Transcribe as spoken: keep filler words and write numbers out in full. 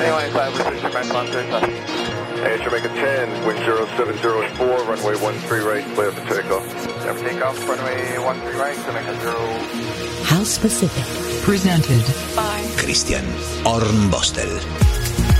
Anyone inside, we're Jamaica one thirty. Hey, Jamaica ten, wind zero seven zero at four, runway one three right, clear for takeoff. Clear for takeoff, runway one three right, Jamaica zero. House Pacific. Presented by Christian Armbostel.